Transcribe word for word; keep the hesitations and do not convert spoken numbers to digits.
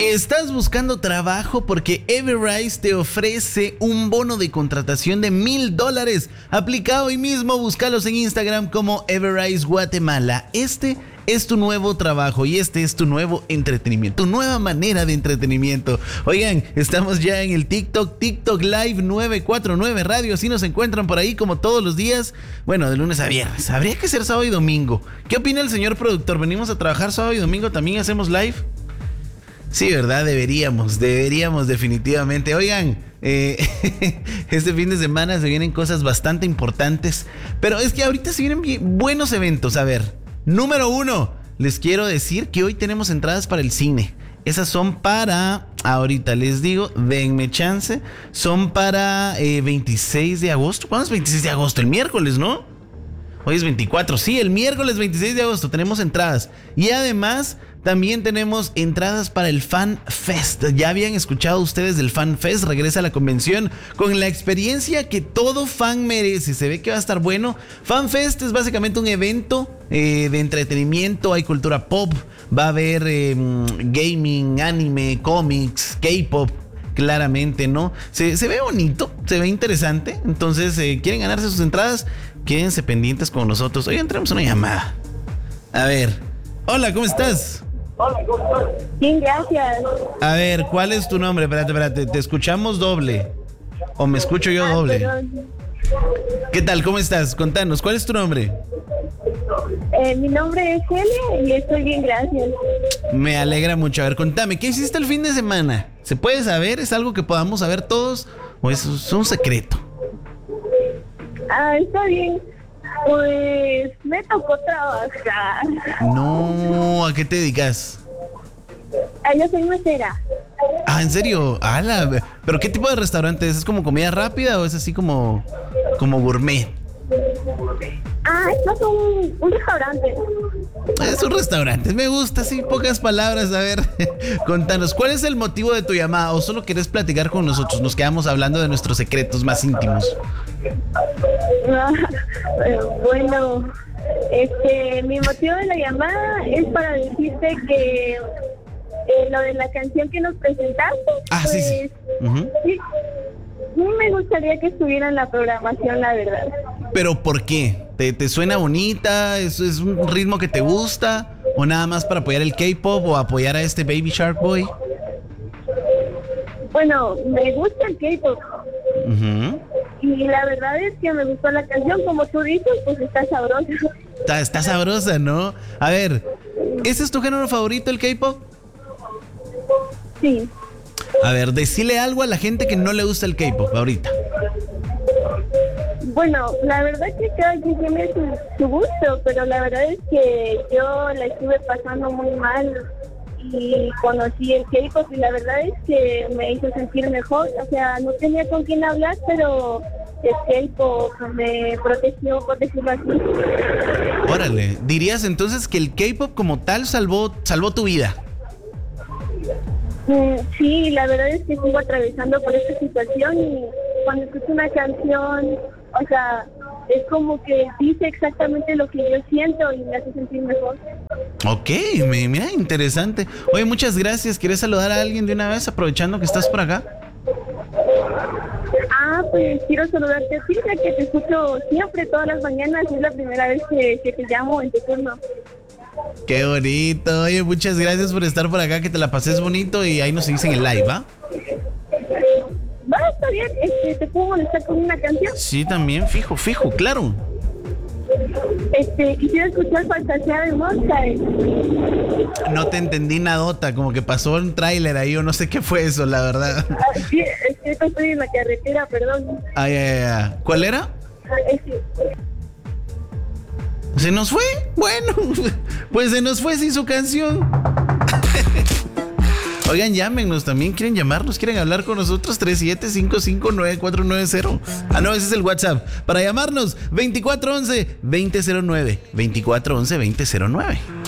¿Estás buscando trabajo? Porque Everrise te ofrece un bono de contratación de mil dólares. Aplica hoy mismo, búscalos en Instagram como Everrise Guatemala. Este es tu nuevo trabajo y este es tu nuevo entretenimiento, tu nueva manera de entretenimiento. Oigan, estamos ya en el TikTok, TikTok Live nueve cuatro nueve Radio. Así nos encuentran por ahí como todos los días. Bueno, de lunes a viernes. Habría que ser sábado y domingo. ¿Qué opina el señor productor? ¿Venimos a trabajar sábado y domingo? ¿También hacemos live? Sí, ¿verdad? Deberíamos, deberíamos definitivamente. Oigan, eh, este fin de semana se vienen cosas bastante importantes, pero es que ahorita se vienen bien, buenos eventos. A ver, número uno, les quiero decir que hoy tenemos entradas para el cine. Esas son para, ahorita les digo, denme chance, son para eh, veintiséis de agosto. ¿Cuándo es veintiséis de agosto? El miércoles, ¿no? Hoy es veinticuatro, sí, el miércoles veintiséis de agosto tenemos entradas. Y además también tenemos entradas para el Fan Fest. Ya habían escuchado ustedes del Fan Fest. Regresa a la convención con la experiencia que todo fan merece. Se ve que va a estar bueno. Fan Fest es básicamente un evento eh, de entretenimiento. Hay cultura pop. Va a haber eh, gaming, anime, cómics, K-pop. Claramente, ¿no? Se, se ve bonito, se ve interesante. Entonces, eh, ¿quieren ganarse sus entradas? Quédense pendientes con nosotros. Hoy entramos una llamada. A ver. Hola, ¿cómo estás? Hola, ¿cómo estás? Bien, gracias. A ver, ¿cuál es tu nombre? Espérate, espérate. ¿Te escuchamos doble? ¿O me escucho yo Ah, doble? perdón. ¿Qué tal? ¿Cómo estás? Contanos, ¿cuál es tu nombre? Eh, mi nombre es Celia y estoy bien, gracias. Me alegra mucho. A ver, contame, ¿qué hiciste el fin de semana? ¿Se puede saber? ¿Es algo que podamos saber todos? ¿O es, es un secreto? Ah, está bien. Pues me tocó trabajar. No, ¿a qué te dedicas? Ah, yo soy mesera. Ah, ¿en serio? ¡Hala! ¿Pero qué tipo de restaurante es? ¿Es como comida rápida o es así como, como gourmet? Ah, esto es un, un restaurante. Es un restaurante, me gusta, así, pocas palabras. A ver, contanos, ¿cuál es el motivo de tu llamada? ¿O solo querés platicar con nosotros? Nos quedamos hablando de nuestros secretos más íntimos. Ah, eh, bueno, este, mi motivo de la llamada es para decirte que eh, lo de la canción que nos presentaste, Ah, pues, sí, sí. Uh-huh. sí, me gustaría que estuviera en la programación, la verdad. ¿Pero por qué? ¿Te, te suena bonita? ¿Es, ¿Es un ritmo que te gusta? ¿O nada más para apoyar el K-pop o apoyar a este Baby Shark Boy? Bueno, me gusta el K-pop. Uh-huh. Y la verdad es que me gustó la canción, como tú dices, pues está sabrosa. Está, está sabrosa, ¿no? A ver, ¿ese es tu género favorito, el K-pop? Sí. A ver, decile algo a la gente que no le gusta el K-pop ahorita. Bueno, la verdad que cada quien tiene su, su gusto, pero la verdad es que yo la estuve pasando muy mal y conocí el K-pop y la verdad es que me hizo sentir mejor. O sea, no tenía con quién hablar, pero el K-pop me protegió, por decirlo así. Órale, ¿dirías entonces que el K-pop como tal salvó, salvó tu vida? Mm, sí, la verdad es que sigo atravesando por esta situación y cuando escucho una canción, o sea, es como que dice exactamente lo que yo siento y me hace sentir mejor. Ok, me, mira, interesante. Oye, muchas gracias. ¿Quieres saludar a alguien de una vez aprovechando que estás por acá? Ah, pues quiero saludarte a ti, ya que te escucho siempre, todas las mañanas. Es la primera vez que, que te llamo en tu turno. Qué bonito. Oye, muchas gracias por estar por acá, que te la pases bonito y ahí nos seguís en el live, ¿va? Va, está bien. Este, ¿te puedo molestar con una canción? Sí, también, fijo, fijo, claro. Este, quisiera escuchar Fantasía de Monster. No te entendí nadota, como que pasó un tráiler ahí o no sé qué fue eso, la verdad. Ah, sí, es que estoy en la carretera, perdón. Ay, ay, ay. ¿Cuál era? Ah, es que... ¿Se nos fue? Bueno, pues se nos fue sin su canción. Oigan, llámenos también. ¿Quieren llamarnos? ¿Quieren hablar con nosotros? tres siete cinco cinco nueve cuatro nueve cero. Ah, no, ese es el WhatsApp. Para llamarnos, veinticuatro once veinte cero nueve. veinticuatro once veinte cero nueve.